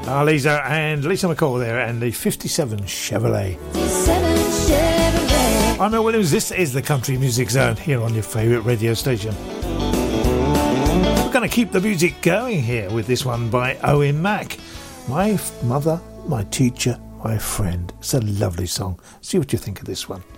Lisa McCall there and the 57 Chevrolet. I'm Mel Williams. This is the Country Music Zone here on your favourite radio station. We're going to keep the music going here with this one by Owen Mack. My mother, my teacher, my friend. It's a lovely song. See what you think of this one.